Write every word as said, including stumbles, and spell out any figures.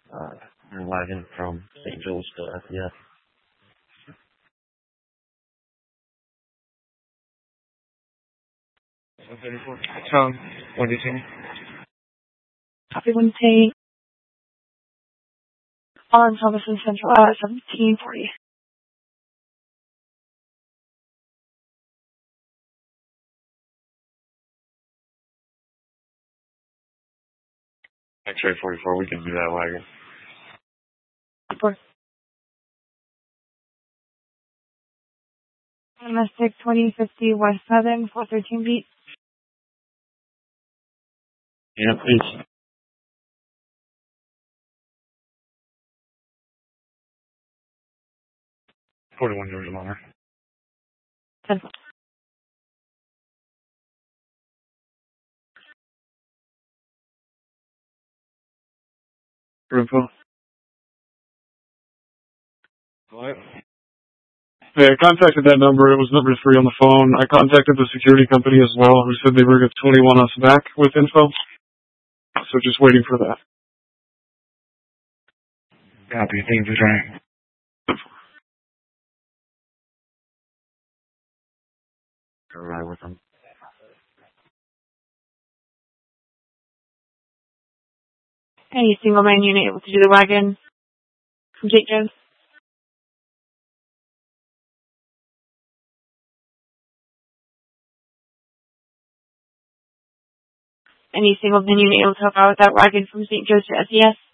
uh, wagon from Saint Joe's to S E S. Um, what did you say? Copy Wednesday on Thomason Central at seventeen forty. X-ray forty-four, we can do that wagon. Four. Domestic twenty fifty West seven, four thirteen feet. Yeah, please. forty-one Georgia Minor. ten. Info. What? Yeah, I contacted that number. It was number three on the phone. I contacted the security company as well, who said they were going to twenty-one us back with info. So just waiting for that. Copy. Thank you for trying. Ride with them. Any single man unit able to do the wagon from Saint Joe's? Any single man unit able to help out with that wagon from Saint Joe's to S E S?